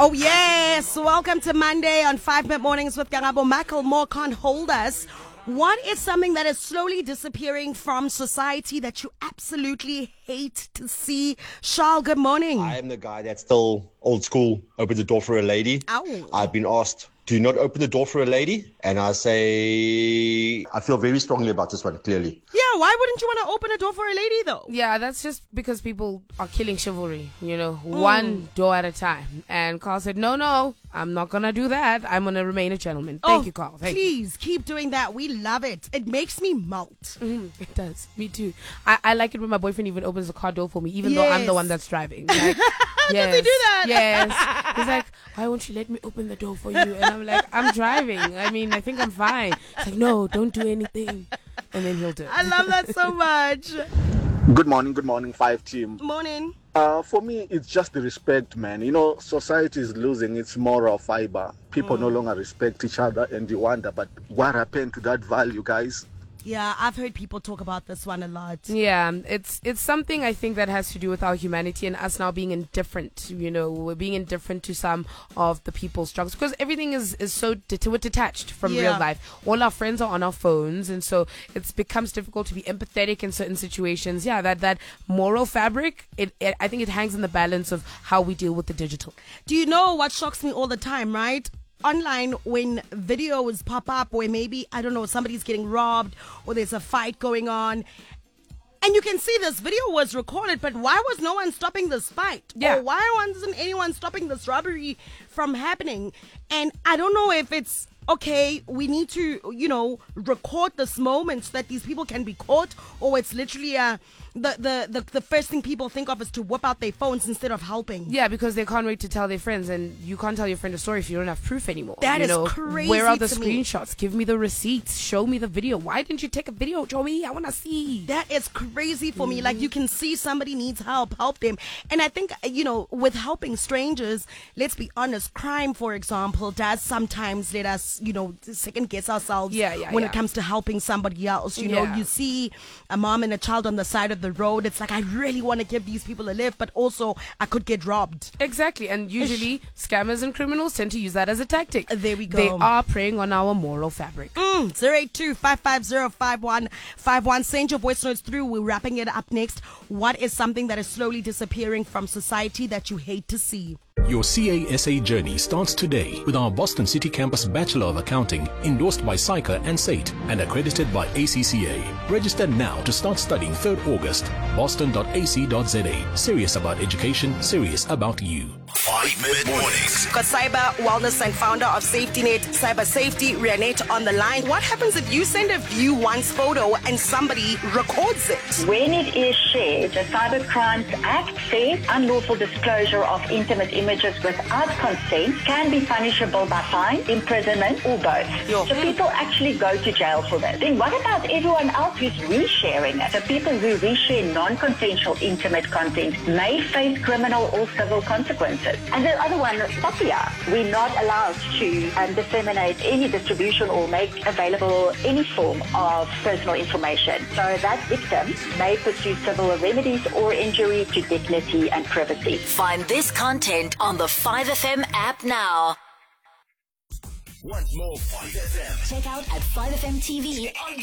Oh yes, welcome to Monday on 5 Minute Mornings with Karabo. Michael Moore can't hold us. What is something that is slowly disappearing from society that you absolutely hate to see? Charles, good morning. I am the guy that's still old school, opens the door for a lady. Ow. I've been asked, do you not open the door for a lady? And I say, I feel very strongly about this one, clearly. Yeah, why wouldn't you want to open a door for a lady though? Yeah, that's just because people are killing chivalry, one door at a time. And Carl said, no, I'm not going to do that. I'm going to remain a gentleman. Thank you, Carl. Please keep doing that. We love it. It makes me melt. It does. Me too. I like it when my boyfriend even opens the car door for me, even though I'm the one that's driving. Like, Does he do that? Yes. He's like, why won't you let me open the door for you? And I'm like, I'm driving. I mean, I think I'm fine. He's like, no, don't do anything. And then he'll do it. I love that so much. Good morning, 5 team. Morning. For me, it's just the respect, man. Society is losing its moral fiber. People no longer respect each other, and you wonder, but what happened to that value, guys? Yeah, I've heard people talk about this one a lot. Yeah, it's something I think that has to do with our humanity and us now being indifferent. We're being indifferent to some of the people's struggles because everything is so detached from real life. All our friends are on our phones, and so it becomes difficult to be empathetic in certain situations. Yeah, that moral fabric, I think it hangs in the balance of how we deal with the digital. Do you know what shocks me all the time, right? Online, when videos pop up where maybe, I don't know, somebody's getting robbed or there's a fight going on, and you can see this video was recorded, but why was no one stopping this fight? Yeah. Or why wasn't anyone stopping this robbery from happening? And I don't know if it's, okay, we need to, record this moment so that these people can be caught, or it's literally the first thing people think of is to whip out their phones instead of helping. Yeah, because they can't wait to tell their friends, and you can't tell your friend a story if you don't have proof anymore. That is crazy. Where are the to me. screenshots? Give me the receipts. Show me the video. Why didn't you take a video, Joey? I want to see. That is crazy for me. Like, you can see somebody needs help them. And I think, with helping strangers, let's be honest, crime, for example, does sometimes let us, second guess ourselves when it comes to helping somebody else. You see a mom and a child on the side of the road. It's like, I really want to give these people a lift, but also I could get robbed. Exactly. And usually scammers and criminals tend to use that as a tactic. There we go. They are preying on our moral fabric. 082-550-5151. Send your voice notes through. We're wrapping it up next. What is something that is slowly disappearing from society that you hate to see? Your CASA journey starts today with our Boston City Campus Bachelor of Accounting, endorsed by SAICA and SAIT and accredited by ACCA. Register now to start studying 3rd August. Boston.ac.za. Serious about education, serious about you. 5 Minute Mornings. Got cyber wellness and founder of SafetyNet Cyber Safety, Renette, on the line. What happens if you send a view once photo and somebody records it? When it is shared, the Cyber Crimes Act says unlawful disclosure of intimate images without consent can be punishable by fine, imprisonment, or both. So people actually go to jail for this. Then what about everyone else who's resharing it? So people who reshare non-consensual intimate content may face criminal or civil consequences. And the other one, SOPIA. We're not allowed to disseminate any distribution or make available any form of personal information. So that victim may pursue civil remedies or injury to dignity and privacy. Find this content on the 5FM app now. Want more 5FM? Check out at 5FM TV on